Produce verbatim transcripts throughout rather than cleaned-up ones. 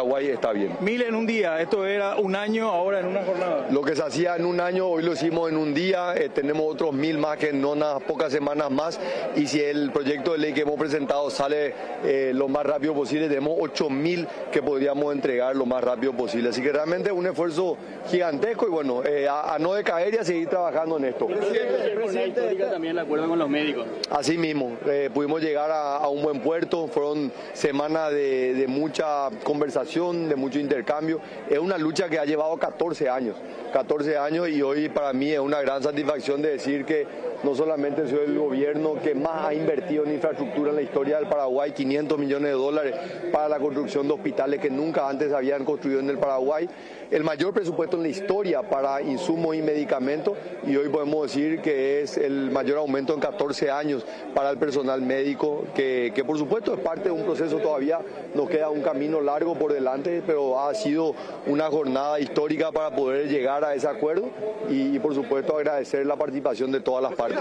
Paraguay está bien. Mil en un día, esto era un año, ahora en una jornada. Lo que se hacía en un año, hoy lo hicimos en un día, eh, tenemos otros mil más que en unas pocas semanas más, y si el proyecto de ley que hemos presentado sale eh, lo más rápido posible, tenemos ocho mil que podríamos entregar lo más rápido posible. Así que realmente es un esfuerzo gigantesco y bueno, eh, a, a no decaer y a seguir trabajando en esto. Histórica también el acuerdo con los médicos. Así mismo, eh, pudimos llegar a, a un buen puerto, fueron semanas de, de mucha conversación, de mucho intercambio. Es una lucha que ha llevado catorce años, catorce años y hoy para mí es una gran satisfacción de decir que no solamente soy el gobierno que más ha invertido en infraestructura en la historia del Paraguay, quinientos millones de dólares para la construcción de hospitales que nunca antes habían construido en el Paraguay, el mayor presupuesto en la historia para insumos y medicamentos y hoy podemos decir que es el mayor aumento en catorce años para el personal médico, que, que por supuesto es parte de un proceso, todavía nos queda un camino largo por delante, pero ha sido una jornada histórica para poder llegar a ese acuerdo y, y por supuesto agradecer la participación de todas las partes.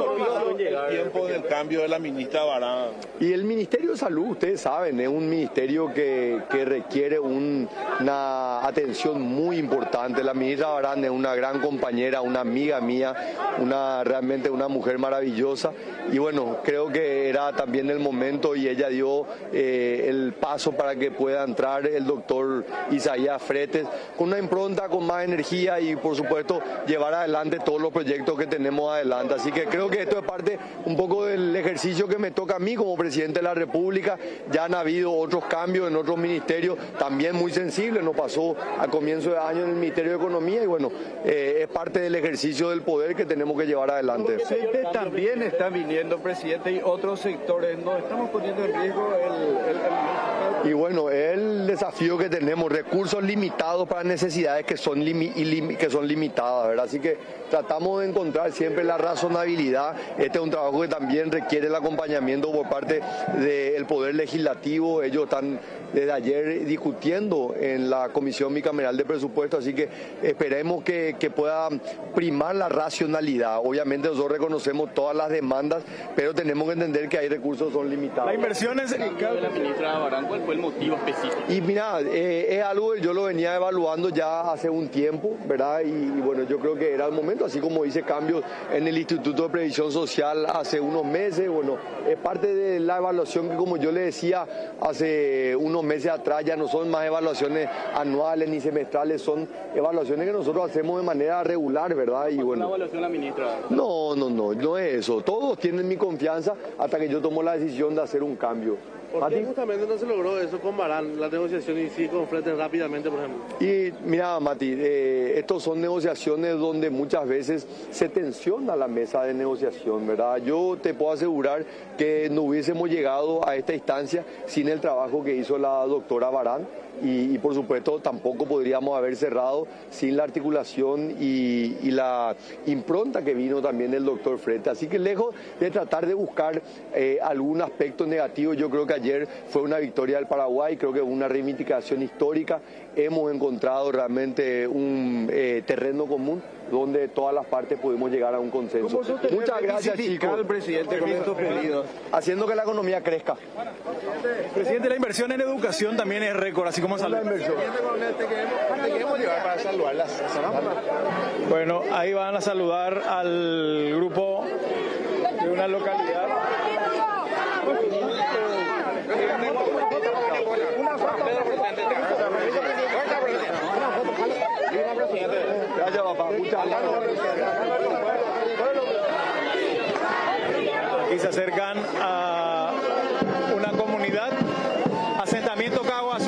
El tiempo del cambio de la ministra Barán. Y el Ministerio de Salud, ustedes saben, es un ministerio que, que requiere un, una atención muy importante. La ministra Barán es una gran compañera, una amiga mía, una realmente una mujer maravillosa y bueno, creo que era también el momento y ella dio eh, el paso para que pueda entrar el doctor Isaías Fretes con una impronta, con más energía y por supuesto llevar adelante todos los proyectos que tenemos adelante. Así que creo que esto es parte un poco del ejercicio que me toca a mí como presidente de la República. Ya han habido otros cambios en otros ministerios también muy sensibles, nos pasó a comienzo de año en el Ministerio de Economía y bueno, eh, es parte del ejercicio del poder que tenemos que llevar adelante. Ustedes también están viniendo, presidente, y otros sectores, ¿no estamos poniendo en riesgo el, el, el... Y bueno, el desafío que tenemos, recursos limitados para necesidades que son, limi, ilim, que son limitadas, ¿verdad? Así que tratamos de encontrar siempre la razonabilidad. Este es un trabajo que también requiere el acompañamiento por parte del Poder Legislativo. Ellos están desde ayer discutiendo en la Comisión Bicameral de Presupuestos, así que esperemos que, que pueda primar la racionalidad. Obviamente nosotros reconocemos todas las demandas, pero tenemos que entender que hay recursos que son limitados. La inversión es... de la ministra Barán, ¿cuál fue el motivo específico? Y mira, eh, es algo que yo lo venía evaluando ya hace un tiempo, ¿verdad? Y, y bueno, yo creo que era el momento, así como hice cambios en el Instituto de Previsión Social hace unos meses, bueno, es parte de la evaluación que como yo le decía hace unos meses atrás, ya no son más evaluaciones anuales ni semestrales, son evaluaciones que nosotros hacemos de manera regular, ¿verdad? Y bueno, ¿una evaluación la ministra? No, no, no, no es eso. Todos tienen mi confianza hasta que yo tomo la decisión de hacer un cambio. ¿Por qué justamente no se logró eso con Barán, la negociación y sí con Fretes rápidamente, por ejemplo? Y mira, Mati, eh, estos son negociaciones donde muchas veces se tensiona la mesa de negociación, ¿verdad? Yo te puedo asegurar que no hubiésemos llegado a esta instancia sin el trabajo que hizo la doctora Barán. Y, y por supuesto tampoco podríamos haber cerrado sin la articulación y, y la impronta que vino también del doctor Fretes. Así que lejos de tratar de buscar eh, algún aspecto negativo, yo creo que ayer fue una victoria del Paraguay, creo que una reivindicación histórica. Hemos encontrado realmente un eh, terreno común donde todas las partes pudimos llegar a un consenso. Muchas gracias, chicos. Al presidente con estos pedidos. Haciendo que la economía crezca. Presidente, la inversión en educación también es récord, así como sale. Te queremos llevar para saludarlas. Bueno, ahí van a saludar al grupo de una localidad. Gracias, papá. Muchas gracias. Aquí se acercan a